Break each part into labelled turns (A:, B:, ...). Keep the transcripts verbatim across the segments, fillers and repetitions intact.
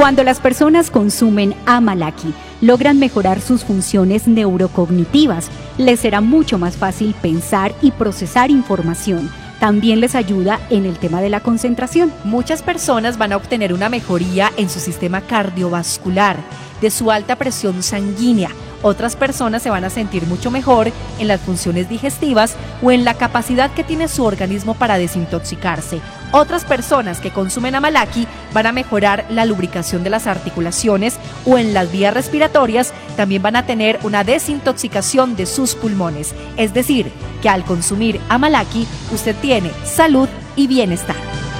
A: Cuando las personas consumen Amalaki, logran mejorar sus funciones neurocognitivas. Les será mucho más fácil pensar y procesar información. También les ayuda en el tema de la concentración.
B: Muchas personas van a obtener una mejoría en su sistema cardiovascular, de su alta presión sanguínea. Otras personas se van a sentir mucho mejor en las funciones digestivas o en la capacidad que tiene su organismo para desintoxicarse. Otras personas que consumen Amalaki van a mejorar la lubricación de las articulaciones o en las vías respiratorias. También van a tener una desintoxicación de sus pulmones. Es decir, que al consumir Amalaki, usted tiene salud y bienestar.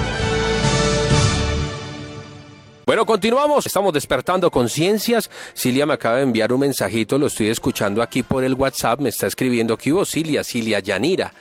C: Bueno, continuamos. Estamos despertando conciencias. Cilia me acaba de enviar un mensajito, lo estoy escuchando aquí por el WhatsApp. Me está escribiendo que hubo Cilia, Cilia Yanira.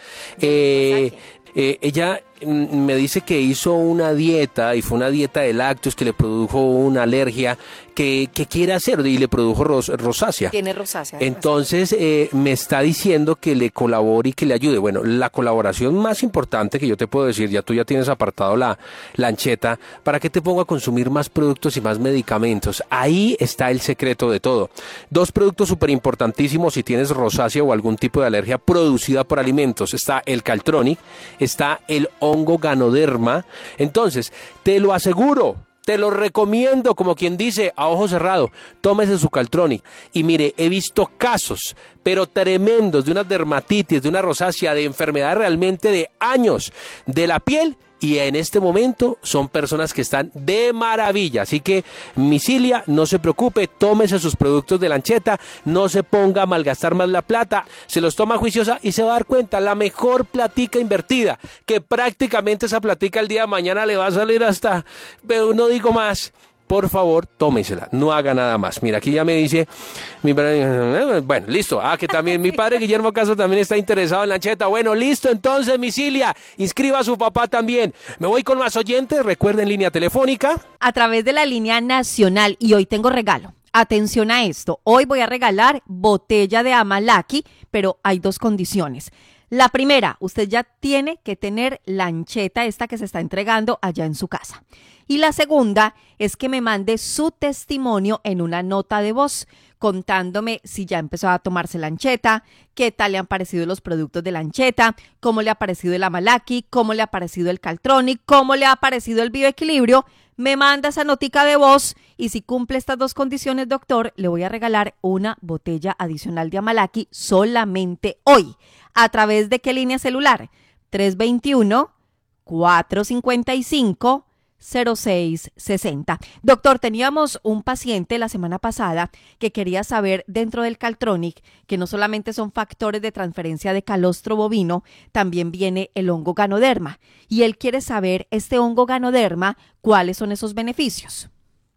C: Eh, eh, ella me dice que hizo una dieta y fue una dieta de lácteos que le produjo una alergia que, que quiere hacer y le produjo ros, rosácea.
B: Tiene rosácea.
C: Entonces eh, me está diciendo que le colabore y que le ayude. Bueno, la colaboración más importante que yo te puedo decir, ya tú ya tienes apartado la lancheta, para que te ponga a consumir más productos y más medicamentos. Ahí está el secreto de todo. Dos productos súper importantísimos si tienes rosácea o algún tipo de alergia producida por alimentos. Está el Caltronic, está el hongo Ganoderma. Entonces, te lo aseguro, te lo recomiendo, como quien dice, a ojo cerrado, tómese su Caltronic. Y mire, he visto casos, pero tremendos, de una dermatitis, de una rosácea, de enfermedad realmente de años de la piel. Y en este momento son personas que están de maravilla. Así que, mi Cilia, no se preocupe, tómese sus productos de lancheta, no se ponga a malgastar más la plata, se los toma juiciosa y se va a dar cuenta, la mejor platica invertida, que prácticamente esa platica el día de mañana le va a salir hasta, pero no digo más. Por favor, tómesela, no haga nada más. Mira, aquí ya me dice, mi padre, bueno, listo, ah, que también mi padre Guillermo Castro también está interesado en lancheta. Bueno, listo, entonces, mi Cilia, inscriba a su papá también. Me voy con más oyentes, recuerden, línea telefónica.
B: A través de la línea nacional, y hoy tengo regalo. Atención a esto, hoy voy a regalar botella de Amalaki, pero hay dos condiciones. La primera, usted ya tiene que tener lancheta esta que se está entregando allá en su casa. Y la segunda es que me mande su testimonio en una nota de voz contándome si ya empezó a tomarse lancheta, qué tal le han parecido los productos de lancheta, cómo le ha parecido el Amalaki, cómo le ha parecido el Caltronic, cómo le ha parecido el bioequilibrio. Me manda esa notica de voz y si cumple estas dos condiciones, doctor, le voy a regalar una botella adicional de Amalaki solamente hoy. ¿A través de qué línea celular? tres dos uno, cuatro cinco cinco, cero seis seis cero. Doctor, teníamos un paciente la semana pasada que quería saber dentro del Caltronic que no solamente son factores de transferencia de calostro bovino, también viene el hongo Ganoderma. Y él quiere saber, este hongo Ganoderma, ¿cuáles son esos beneficios?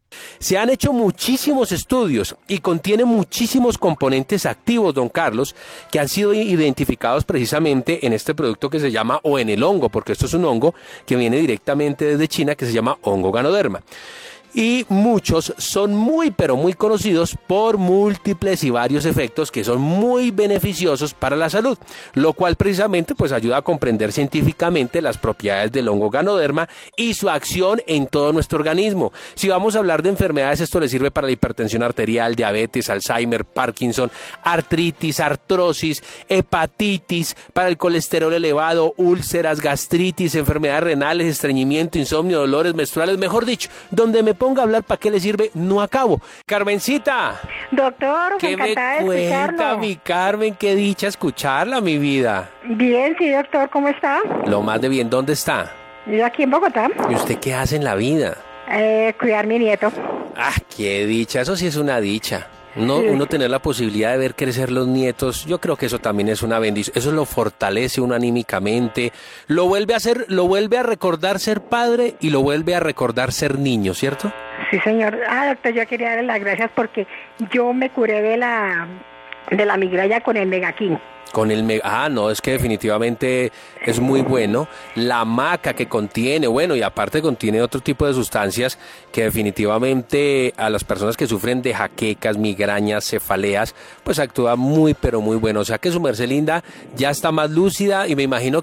C: Se han hecho muchísimos estudios y contiene muchísimos componentes activos, don Carlos, que han sido identificados precisamente en este producto que se llama, o en el hongo, porque esto es un hongo que viene directamente desde China, que se llama hongo Ganoderma. Y muchos son muy pero muy conocidos por múltiples y varios efectos que son muy beneficiosos para la salud, lo cual precisamente pues ayuda a comprender científicamente las propiedades del hongo Ganoderma y su acción en todo nuestro organismo. Si vamos a hablar de enfermedades, esto le sirve para la hipertensión arterial, diabetes, Alzheimer, Parkinson, artritis, artrosis, hepatitis, para el colesterol elevado, úlceras, gastritis, enfermedades renales, estreñimiento, insomnio, dolores menstruales, mejor dicho, donde me ponga a hablar para qué le sirve, no acabo. Carmencita.
D: Doctor,
C: ¿qué me
D: encantada de
C: cuenta,
D: escucharlo.
C: mi Carmen? Qué dicha escucharla, mi vida.
D: Bien, sí, doctor, ¿cómo está?
C: Lo más de bien, ¿dónde está?
D: Yo aquí en Bogotá.
C: ¿Y usted qué hace en la vida?
D: Eh, cuidar mi nieto.
C: Ah, qué dicha, eso sí es una dicha. Uno,
D: Sí.
C: uno tener la posibilidad de ver crecer los nietos, yo creo que eso también es una bendición. Eso lo fortalece uno anímicamente, lo vuelve a hacer, lo vuelve a recordar ser padre y lo vuelve a recordar ser niño, ¿cierto?
D: Sí, señor. Ah, doctor, yo quería darle las gracias porque yo me curé de la de la migraña con el Megakin.
C: Con el me- ah, no, es que definitivamente es muy bueno. La maca que contiene, bueno, y aparte contiene otro tipo de sustancias que definitivamente a las personas que sufren de jaquecas, migrañas, cefaleas, pues actúa muy, pero muy bueno. O sea que su merced linda ya está más lúcida y me imagino